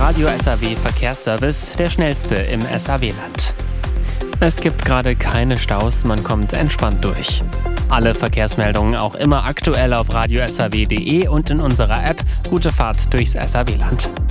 Radio SAW Verkehrsservice, der schnellste im SAW-Land. Es gibt gerade keine Staus, man kommt entspannt durch. Alle Verkehrsmeldungen auch immer aktuell auf radiosaw.de und in unserer App. Gute Fahrt durchs SAW-Land.